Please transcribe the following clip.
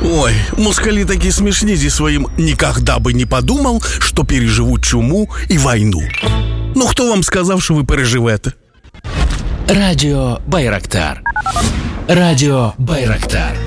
Ой, москали такие смешные зі своим «никогда бы не подумал, что переживу чуму и войну». Ну, хто вам сказав, що ви переживете? Радіо Байрактар. Радіо Байрактар.